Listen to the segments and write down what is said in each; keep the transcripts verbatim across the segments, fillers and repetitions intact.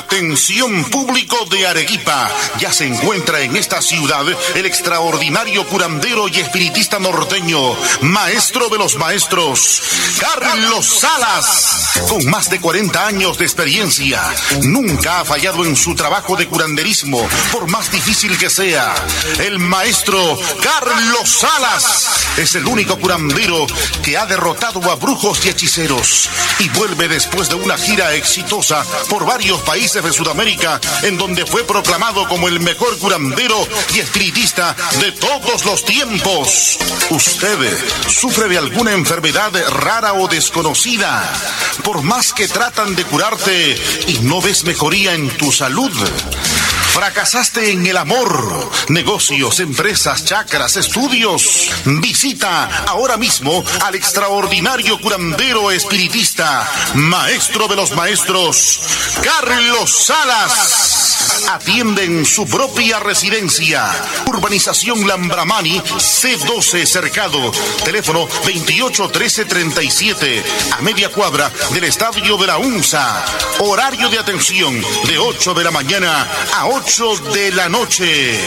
Atención público de Arequipa, ya se encuentra en esta ciudad el extraordinario curandero y espiritista norteño, maestro de los maestros, Carlos Salas. Con más de cuarenta años de experiencia, nunca ha fallado en su trabajo de curanderismo, por más difícil que sea. El maestro Carlos Salas es el único curandero que ha derrotado a brujos y hechiceros y vuelve después de una gira exitosa por varios países de Sudamérica, en donde fue proclamado como el mejor curandero y espiritista de todos los tiempos. ¿Usted sufre de alguna enfermedad rara o desconocida? Por más que tratan de curarte y no ves mejoría en tu salud. ¿Fracasaste en el amor, negocios, empresas, chakras, estudios? Visita ahora mismo al extraordinario curandero espiritista, maestro de los maestros, Carlos Salas. Atiende en su propia residencia. Urbanización Lambramani, C doce Cercado. Teléfono veintiocho trece treinta y siete, a media cuadra del Estadio de la UNSA. Horario de atención de ocho de la mañana a ocho de la noche.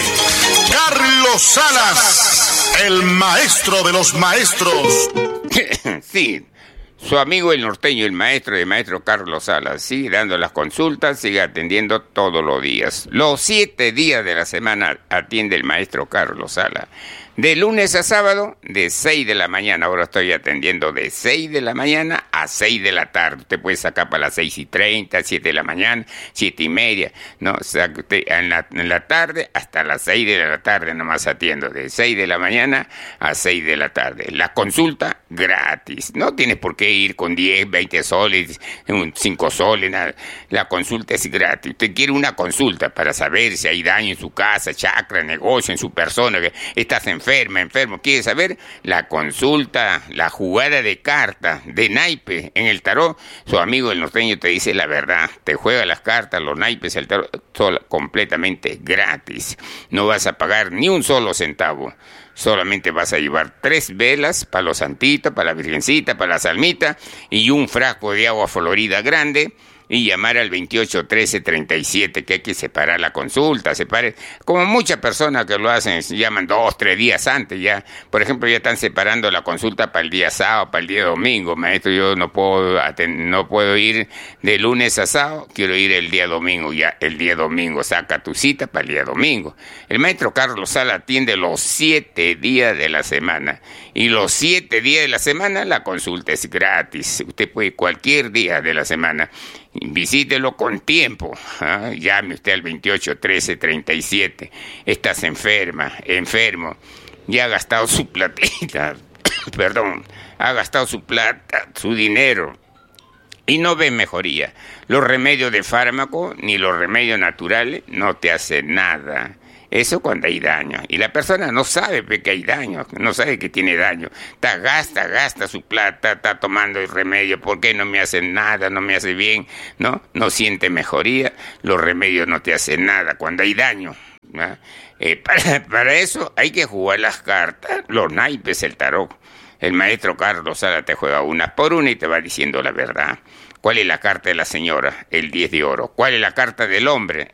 Carlos Salas, el maestro de los maestros. Sí, su amigo el norteño, el maestro de maestro Carlos Salas, sigue dando las consultas, sigue atendiendo todos los días. Los siete días de la semana atiende el maestro Carlos Salas. De lunes a sábado, de seis de la mañana. Ahora estoy atendiendo de seis de la mañana a seis de la tarde. Usted puede sacar para las seis y treinta, siete de la mañana, siete y media. No, saca usted en la, en la tarde hasta las seis de la tarde nomás atiendo. De seis de la mañana a seis de la tarde. La consulta gratis. No tienes por qué ir con diez, veinte soles, cinco soles, nada. La consulta es gratis. Usted quiere una consulta para saber si hay daño en su casa, chakra, negocio, en su persona, que estás enfermo. Enferma, enfermo, ¿quiere saber? La consulta, la jugada de cartas, de naipe en el tarot. Su amigo el norteño te dice la verdad. Te juega las cartas, los naipes, el tarot, todo completamente gratis. No vas a pagar ni un solo centavo. Solamente vas a llevar tres velas para los santitos, para la virgencita, para la salmita y un frasco de agua florida grande. Y llamar al veintiocho trece treinta y siete, que hay que separar la consulta, separe, como muchas personas que lo hacen, llaman dos, tres días antes ya. Por ejemplo, ya están separando la consulta para el día sábado, para el día domingo. Maestro, yo no puedo atend- no puedo ir de lunes a sábado, quiero ir el día domingo. Ya el día domingo, saca tu cita para el día domingo. El maestro Carlos Salas atiende los siete días de la semana. Y los siete días de la semana la consulta es gratis. Usted puede cualquier día de la semana. Visítelo con tiempo. ¿Ah? Llame usted al veintiocho trece treinta y siete. Estás enferma, enfermo. Ya ha gastado su platita. Perdón. Ha gastado su plata, su dinero. Y no ve mejoría. Los remedios de fármaco ni los remedios naturales no te hacen nada. Eso cuando hay daño. Y la persona no sabe que hay daño, no sabe que tiene daño. Está, gasta, gasta su plata, está tomando el remedio. ¿Por qué no me hace nada? No me hace bien. No, no siente mejoría. Los remedios no te hacen nada cuando hay daño. ¿No? Eh, para, para eso hay que jugar las cartas, los naipes, el tarot. El maestro Carlos Salas te juega una por una y te va diciendo la verdad. ¿Cuál es la carta de la señora? El diez de oro. ¿Cuál es la carta del hombre?